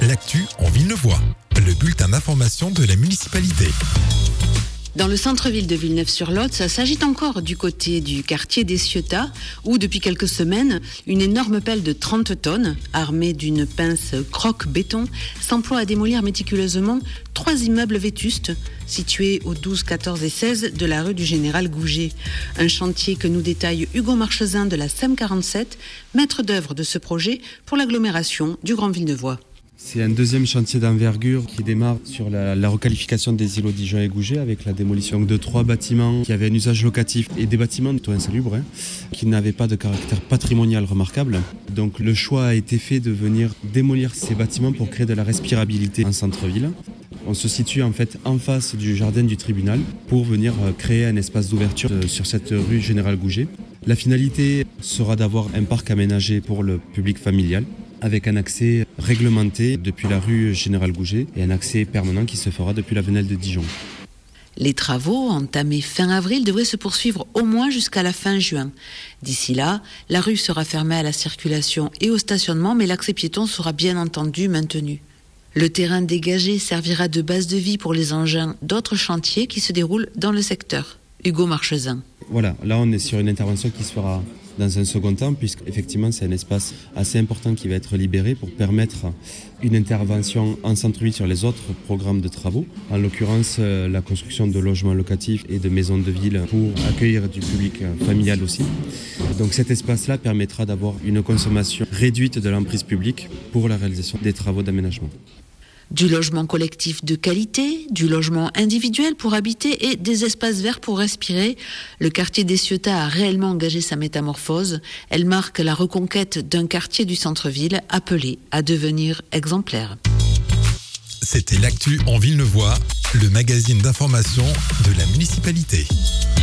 l'actu en Villeneuvois, le bulletin d'information de la municipalité. Dans le centre-ville de Villeneuve-sur-Lot, ça s'agite encore du côté du quartier des Ciotat, où depuis quelques semaines, une énorme pelle de 30 tonnes, armée d'une pince croque-béton, s'emploie à démolir méticuleusement 3 immeubles vétustes, situés aux 12, 14 et 16 de la rue du Général Gouget. Un chantier que nous détaille Hugo Marchezin de la SEM 47, maître d'œuvre de ce projet pour l'agglomération du Grand Villeneuvois. C'est un deuxième chantier d'envergure qui démarre sur la requalification des îlots Dijon et Gouget avec la démolition de 3 bâtiments qui avaient un usage locatif et des bâtiments plutôt insalubres qui n'avaient pas de caractère patrimonial remarquable. Donc le choix a été fait de venir démolir ces bâtiments pour créer de la respirabilité en centre-ville. On se situe en fait en face du jardin du tribunal pour venir créer un espace d'ouverture sur cette rue Général Gouget. La finalité sera d'avoir un parc aménagé pour le public familial, avec un accès réglementé depuis la rue Général Gouget et un accès permanent qui se fera depuis la Venelle de Dijon. Les travaux, entamés fin avril, devraient se poursuivre au moins jusqu'à la fin juin. D'ici là, la rue sera fermée à la circulation et au stationnement, mais l'accès piéton sera bien entendu maintenu. Le terrain dégagé servira de base de vie pour les engins d'autres chantiers qui se déroulent dans le secteur. Hugo Marchezin. Voilà, là on est sur une intervention qui se fera dans un second temps, puisqu'effectivement c'est un espace assez important qui va être libéré pour permettre une intervention en centre-ville sur les autres programmes de travaux, en l'occurrence la construction de logements locatifs et de maisons de ville pour accueillir du public familial aussi. Donc cet espace-là permettra d'avoir une consommation réduite de l'emprise publique pour la réalisation des travaux d'aménagement. Du logement collectif de qualité, du logement individuel pour habiter et des espaces verts pour respirer. Le quartier des Ciotat a réellement engagé sa métamorphose. Elle marque la reconquête d'un quartier du centre-ville appelé à devenir exemplaire. C'était l'actu en Villeneuvois, le magazine d'information de la municipalité.